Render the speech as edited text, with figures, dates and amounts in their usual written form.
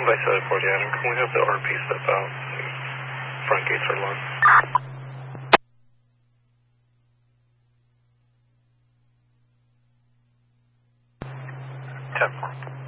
by 740 Adam, can we have the RP step out? Front gates are locked. 10-4.